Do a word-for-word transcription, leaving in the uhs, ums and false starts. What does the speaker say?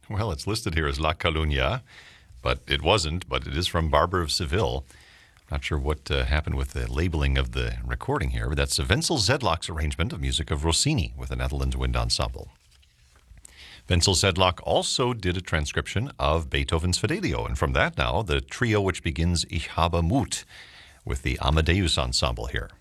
Well, it's listed here as La Calumnia, but it wasn't, but it is from Barber of Seville. Not sure what uh, happened with the labeling of the recording here, but that's Wenzel Zedlock's arrangement of music of Rossini with the Netherlands Wind Ensemble. Wenzel Zedlock also did a transcription of Beethoven's Fidelio, and from that now, the trio which begins Ich habe Mut with the Amadeus Ensemble here.